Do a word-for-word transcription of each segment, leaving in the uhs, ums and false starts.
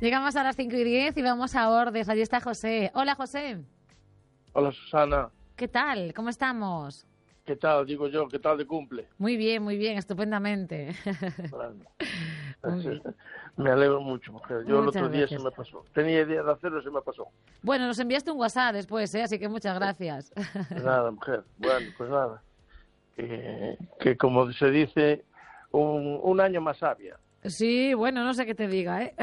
Llegamos a las cinco y diez y vamos a Ordes. Allí está José. Hola, José. Hola, Susana. ¿Qué tal? ¿Cómo estamos? ¿Qué tal? Digo yo, ¿qué tal de cumple? Muy bien, muy bien, estupendamente. Bueno, Muy bien. me alegro mucho, mujer. Yo Muchas el otro día gracias. se me pasó. Tenía idea de hacerlo, se me pasó. Bueno, nos enviaste un WhatsApp después, ¿eh? Así que muchas gracias. Pues nada, mujer. Bueno, pues nada. Que, que como se dice, un, un año más sabia. Sí, bueno, no sé qué te diga, ¿eh?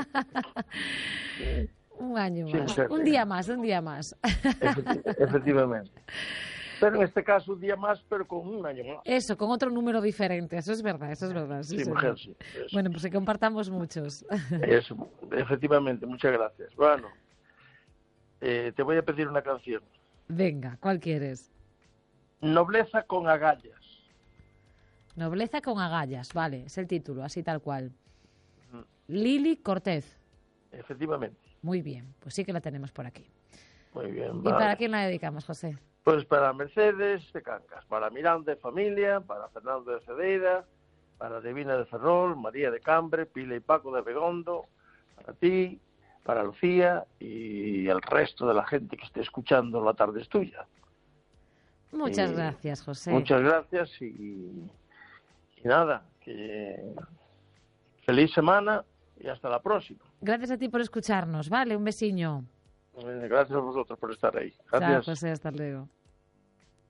Sí, Un año sí, más. mujer. Un día más, un día más. Efecti- efectivamente. Pero en este caso un día más, pero con un año más. Eso, con otro número diferente. Eso es verdad, eso es verdad. Sí, Sí, señor. mujer, sí. Eso, Bueno, pues que compartamos muchos. eso, efectivamente, muchas gracias. Bueno, eh, te voy a pedir una canción. Venga, ¿cuál quieres? Nobleza con agallas. Nobleza con agallas, vale, es el título, así tal cual. Ujú. Lili Cortez. Efectivamente. Muy bien, pues sí que la tenemos por aquí. Muy bien, ¿Y vale. para quién la dedicamos, José? Pues para Mercedes de Cancas, para Miranda de Familia, para Fernando de Cedeira, para Divina de Ferrol, María de Cambre, Pila y Paco de Begondo, para ti, para Lucía y el resto de la gente que esté escuchando La Tarde es Tuya. Muchas Y gracias, José. Muchas gracias y, y nada, que feliz semana y hasta la próxima. Gracias a ti por escucharnos, vale, un besiño. Gracias a vosotros por estar ahí. Chao, Gracias. José, hasta luego.